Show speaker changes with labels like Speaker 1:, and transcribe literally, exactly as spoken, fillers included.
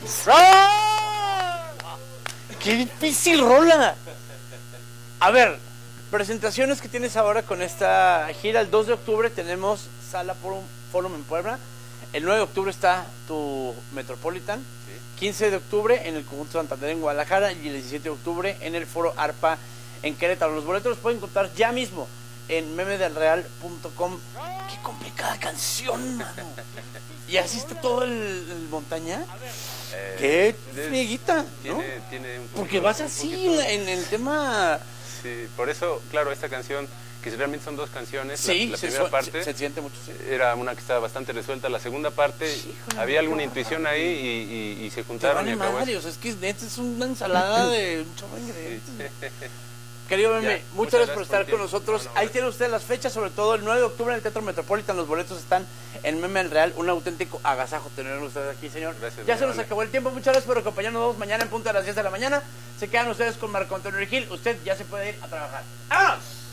Speaker 1: ¡Ah! ¡Qué difícil rola! A ver, presentaciones que tienes ahora con esta gira. El dos de octubre tenemos Sala Forum, Forum en Puebla. El nueve de octubre está tu Metropolitan. Sí. quince de octubre en el Conjunto Santander en Guadalajara. Y el diecisiete de octubre en el Foro Arpa en Querétaro. Los boletos los pueden encontrar ya mismo en meme del real punto com. ¡Qué complicada canción, mano! ¿Y así está todo el, el montaña? Eh, ¡Qué frieguita! ¿No?
Speaker 2: Tiene, tiene un poquito,
Speaker 1: porque vas así en, en el tema...
Speaker 2: Sí, por eso, claro, esta canción, que realmente son dos canciones,
Speaker 1: sí,
Speaker 2: la, la
Speaker 1: se
Speaker 2: primera
Speaker 1: su,
Speaker 2: parte
Speaker 1: se, se siente mucho, sí.
Speaker 2: Era una que estaba bastante resuelta, la segunda parte híjole, había alguna intuición ahí y, y, y se juntaron.
Speaker 1: Te vale
Speaker 2: y
Speaker 1: madre, o sea, es que neta es una ensalada de un chorro de ingredientes. Sí. Querido Meme, muchas, muchas gracias por estar por con nosotros. No, no, Ahí tienen ustedes las fechas, sobre todo el nueve de octubre en el Teatro Metropolitan. Los boletos están en Meme del Real. Un auténtico agasajo tener ustedes aquí, señor.
Speaker 2: Gracias,
Speaker 1: ya se nos acabó el tiempo. Muchas gracias por acompañarnos mañana en punto de las diez de la mañana. Se quedan ustedes con Marco Antonio Regil. Usted ya se puede ir a trabajar. ¡Vámonos!